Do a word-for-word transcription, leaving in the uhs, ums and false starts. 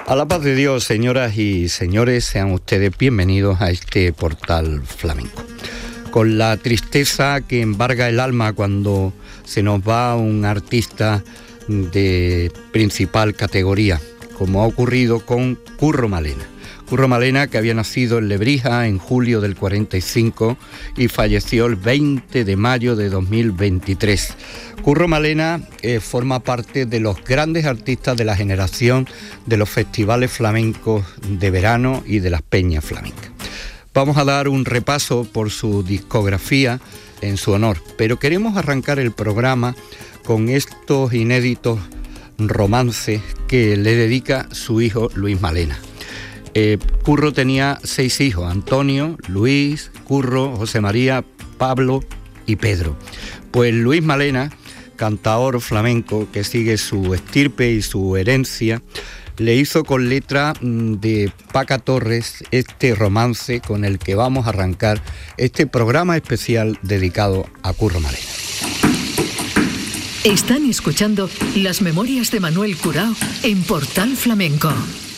A la paz de Dios, señoras y señores, sean ustedes bienvenidos a este portal flamenco. Con la tristeza que embarga el alma cuando se nos va un artista de principal categoría, como ha ocurrido con Curro Malena. Curro Malena, que había nacido en Lebrija en julio del cuarenta y cinco y falleció el veinte de mayo de dos mil veintitrés. Curro Malena eh, forma parte de los grandes artistas de la generación de los festivales flamencos de verano y de las peñas flamencas. Vamos a dar un repaso por su discografía en su honor, pero queremos arrancar el programa con estos inéditos romances que le dedica su hijo Luis Malena. Eh, Curro tenía seis hijos: Antonio, Luis, Curro, José María, Pablo y Pedro. Pues Luis Malena, cantaor flamenco que sigue su estirpe y su herencia, le hizo con letra de Paca Torres este romance con el que vamos a arrancar este programa especial dedicado a Curro Malena. Están escuchando Las Memorias de Manuel Curao en Portal Flamenco.